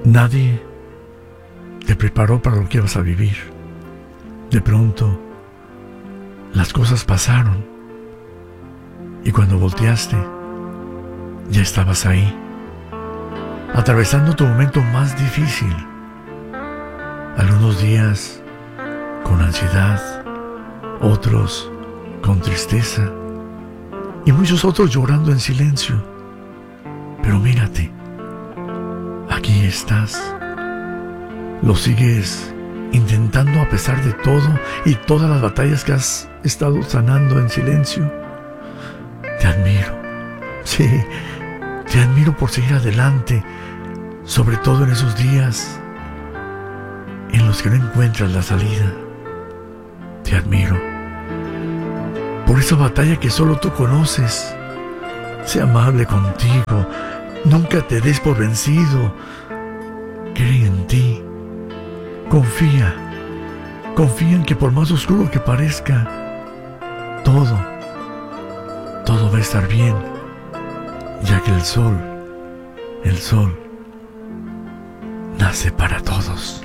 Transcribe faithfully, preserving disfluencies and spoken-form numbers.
Nadie te preparó para lo que ibas a vivir. De pronto, las cosas pasaron y cuando volteaste, ya estabas ahí, atravesando tu momento más difícil. Algunos días con ansiedad, otros con tristeza y muchos otros llorando en silencio. Pero mírate, aquí estás. Lo sigues intentando a pesar de todo y todas las batallas que has estado sanando en silencio. Te admiro, sí, te admiro por seguir adelante, sobre todo en esos días en los que no encuentras la salida. Te admiro por esa batalla que solo tú conoces. Sé amable contigo, nunca te des por vencido. Cree en ti, confía, confía en que por más oscuro que parezca, todo, todo va a estar bien, ya que el sol, el sol, nace para todos.